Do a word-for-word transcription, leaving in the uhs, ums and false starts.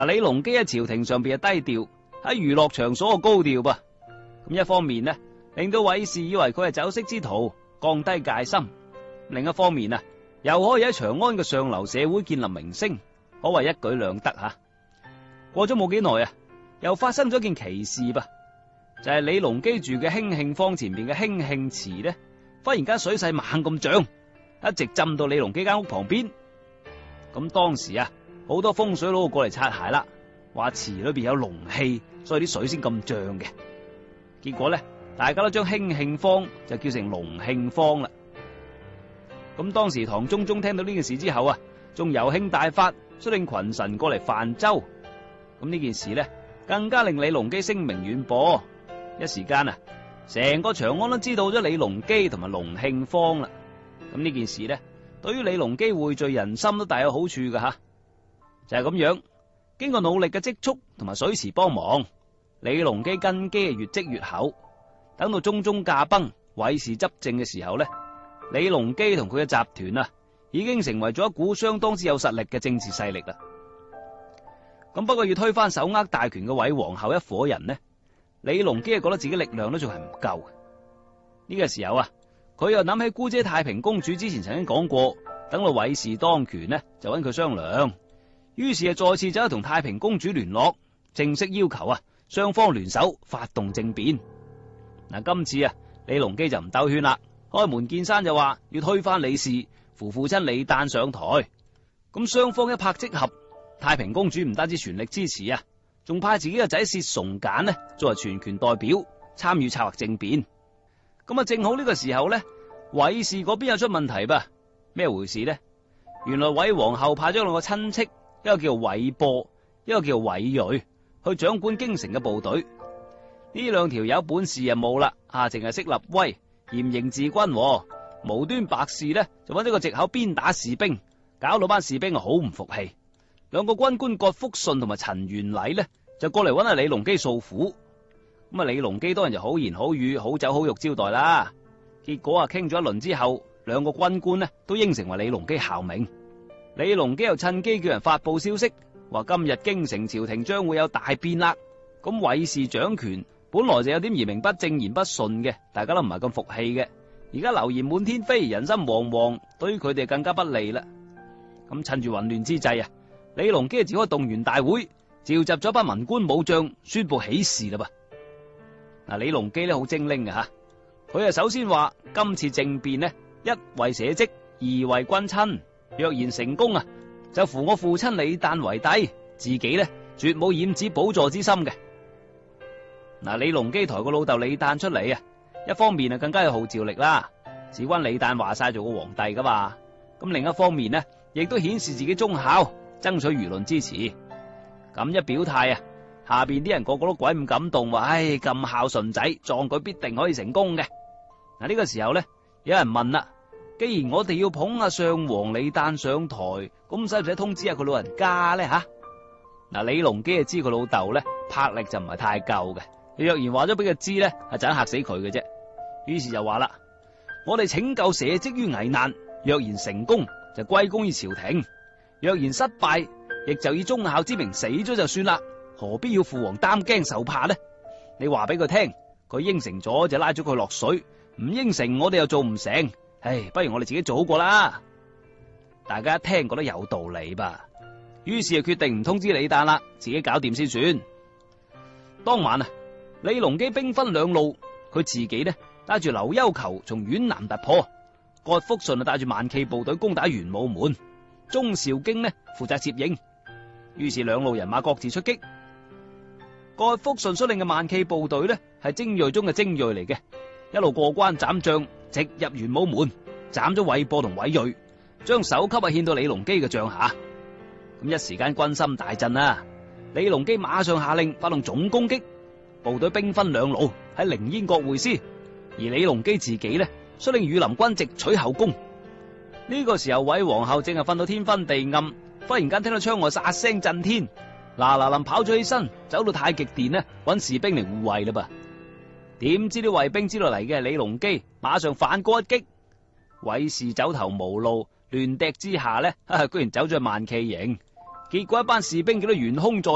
李隆基喺朝廷上邊係低調，喺娛樂場所嘅高調噃。咁一方面呢，令到韋氏以為佢係酒色之徒，降低戒心；另一方面啊，又可以喺長安嘅上流社會建立名聲，可謂一舉兩得吓。過咗冇幾耐啊，又發生咗件奇事噃，就係、是、李隆基住嘅興慶坊前邊嘅興慶祠呢，忽然間水勢猛咁漲，一直浸到李隆基間屋旁邊。咁當時啊，好多風水佬過嚟擦鞋啦，話祠裏邊有龍氣，所以啲水先咁漲嘅。結果咧，大家都將興慶坊就叫成龍慶坊啦。咁當時唐中宗聽到呢件事之後啊，仲遊興大發，率領群臣過嚟泛舟。咁呢件事呢，更加令李隆基聲名遠播。一時間啊，成個長安都知道咗李隆基同埋龍慶坊啦。咁呢件事呢，對於李隆基匯聚人心都大有好處噶吓。就係咁樣，經過努力嘅積蓄同埋水池幫忙，李隆基根基越積越厚。等到中宗駕崩，韋氏執政嘅時候呢，李隆基同佢嘅集團啊，已經成為咗一股相當之有實力嘅政治勢力啦。咁不過要推翻手握大權嘅韋皇后一伙人呢，李隆基係覺得自己力量都仲係唔夠嘅。呢個時候啊，佢又諗起姑姐太平公主之前曾經講過，等到韋氏當權呢，就揾佢商量。於是啊，再次走去同太平公主聯絡，正式要求啊，雙方聯手發動政變。嗱，今次啊，李隆基就唔兜圈啦，開門見山就話要推翻李氏，扶父親李誕上台。咁雙方一拍即合，太平公主唔單止全力支持啊，仲派自己嘅仔薛崇簡呢作為全權代表參與策劃政變。咁啊，正好呢個時候呢，韋氏嗰邊又出問題噃，咩回事呢？原來韋皇后派咗兩個親戚，一個叫韋播，一個叫韋銳，去掌管京城嘅部隊。呢兩條友本事就冇啦，啊，淨係識立威，嚴刑治軍，無端白事呢，就揾咗個藉口鞭打士兵，搞到班士兵好唔服氣。兩個軍官葛福順同埋陳元禮呢，就過嚟揾阿李隆基訴苦。咁啊，李隆基當然就好言好語、好酒好肉招待啦。結果啊，傾咗一輪之後，兩個軍官呢都應承為李隆基效命。李隆基又趁機叫人發佈消息，話今日京城朝廷將會有大變啦。咁韋氏掌權，本來就有點言明不正言不順嘅，大家都唔係咁服氣嘅。而家流言滿天飛，人心惶惶，對於佢哋更加不利啦。咁趁住混亂之際啊，李隆基就召開動員大會，召集咗班文官武將，宣布起事啦噃。嗱，李隆基咧好精靈嘅吓，佢啊首先話今次政變呢，一為社稷，二為君親，若然成功啊，就扶我父親李誕為帝，自己呢絕冇染指寶座之心嘅。嗱，李隆基抬個老豆李誕出嚟啊，一方面啊更加有號召力啦，事關李誕話晒做個皇帝噶嘛。咁另一方面呢，亦都顯示自己忠孝，爭取輿論支持。咁一表態啊，下邊啲人個個都鬼咁感動，話唉，咁孝順仔，壯舉必定可以成功嘅。嗱，呢個時候呢，有人問啦，既然我哋要捧阿上皇李誕上台，咁使唔使通知下佢老人家呢？吓？嗱，李隆基就知佢老豆呢，魄力就唔係太夠嘅，若然話咗俾佢知呢，係盞嚇死佢嘅啫。於是就話啦，我哋拯救社稷於危難，若然成功就歸功於朝廷，若然失敗亦就以忠孝之名死咗就算啦，何必要父皇擔驚受怕呢？你話俾佢聽，佢應承咗就拉咗佢落水，唔應承我哋又做唔成，唉，不如我哋自己做好過啦。大家一聽覺得有道理吧，於是就決定唔通知李誕啦，自己搞掂先算。當晚啊，李隆基兵分兩路，佢自己呢帶住劉幽球從皖南突破，葛福順啊帶住萬騎部隊攻打玄武門，鍾兆經呢負責接應。於是兩路人馬各自出擊。葛福順率領嘅萬騎部隊呢係精銳中嘅精銳嚟嘅，一路過關斬將，直入玄武門，斬咗韋播同韋銳，將首級啊獻到李隆基嘅帳下。咁一時間軍心大振啊！李隆基馬上下令發動總攻擊，部隊兵分兩路喺凌煙閣會師，而李隆基自己呢率領羽林軍直取後宮。呢個時候韋皇后正係瞓到天昏地暗，忽然間聽到窗外殺聲震天，嗱嗱臨跑咗起身，走到太極殿呢揾士兵嚟護衛啦噃。點知啲衛兵知道嚟嘅係李隆基，馬上反戈一擊，韋氏走投無路，亂敵之下呢，居然走咗去萬騎營，結果一班士兵見到元兇在